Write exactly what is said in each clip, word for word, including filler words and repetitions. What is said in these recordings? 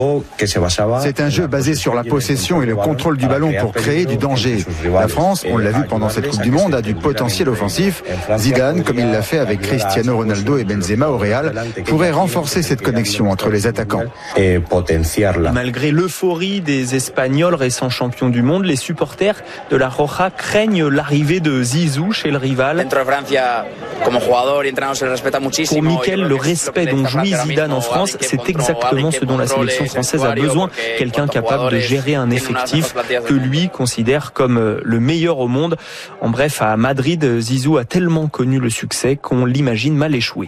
C'est un jeu basé sur la possession et le contrôle du ballon pour créer du danger. La France, on l'a vu pendant cette Coupe du Monde, a du potentiel offensif. Zidane, comme il l'a fait avec Cristiano Ronaldo et Benzema au Real, pourrait renforcer cette connexion entre les attaquants. Malgré l'euphorie des Espagnols récents champions du monde, les supporters de la Roja craignent l'arrivée de Zizou chez le rival. Pour Mikel, le respect dont jouit Zidane en France, c'est exactement ce dont la sélection française a besoin. Quelqu'un capable de gérer un effectif que lui considère comme le meilleur au monde. En bref, à Madrid, Zizou a tellement connu le succès qu'on l'imagine mal échoué.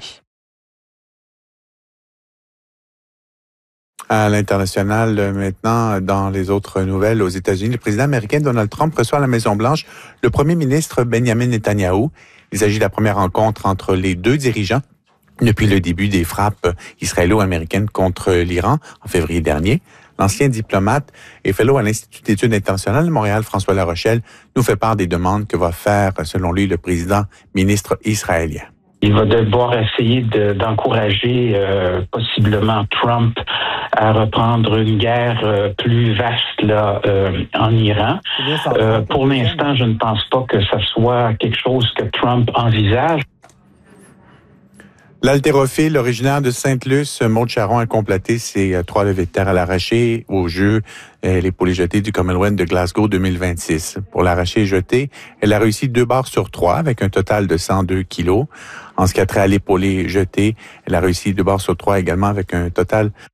À l'international, maintenant, dans les autres nouvelles aux États-Unis, le président américain Donald Trump reçoit à la Maison-Blanche le premier ministre Benjamin Netanyahou. Il s'agit de la première rencontre entre les deux dirigeants depuis le début des frappes israélo-américaines contre l'Iran en février dernier. L'ancien diplomate et fellow à l'Institut d'études internationales de Montréal, François Larochelle, nous fait part des demandes que va faire, selon lui, le président ministre israélien. Il va devoir essayer de, d'encourager euh, possiblement Trump à reprendre une guerre euh, plus vaste là euh, en Iran. Euh, pour l'instant, je ne pense pas que ça soit quelque chose que Trump envisage. L'haltérophile originaire de Sainte-Luce, Maude Charron, a complété ses euh, trois levées de terre à l'arraché aux Jeux euh, les poulets jetés du Commonwealth de Glasgow deux mille vingt-six. Pour l'arraché jeté, elle a réussi deux barres sur trois avec un total de cent deux kilos. En ce qui a trait à l'épaulé jeté, elle a réussi deux barres sur trois également avec un total